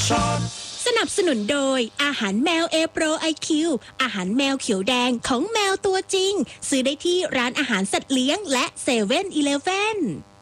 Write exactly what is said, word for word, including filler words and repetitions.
Shot สนับสนุนโดยอาหารแมว A Pro ไอ คิว อาหารแมวเขียวแดงของแมวตัวจริงซื้อได้ที่ร้านอาหารสัตว์เลี้ยงและเซเว่นอีเลฟเว่น